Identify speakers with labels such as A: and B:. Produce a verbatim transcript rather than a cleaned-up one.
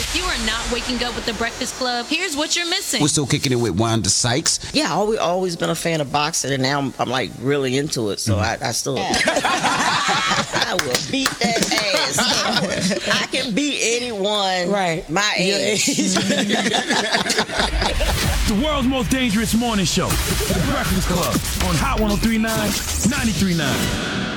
A: If you are not waking up with the Breakfast Club, here's what you're missing.
B: We're still kicking it with Wanda Sykes.
C: Yeah, I always, always been a fan of boxing, and now I'm, I'm like really into it. So I, I still, I will beat that ass. I can beat anyone, right? My age.
D: The world's most dangerous morning show, The Breakfast Club, on Hot one oh three point nine, ninety-three point nine.